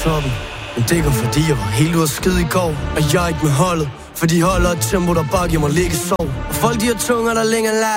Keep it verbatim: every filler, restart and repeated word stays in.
toppen. Men det går fordi jeg var helt ude af skid i går. Og jeg er ikke med holdet, for de holder et tempo, der bare giver mig ligge sov. Og folk de har tunger, der længere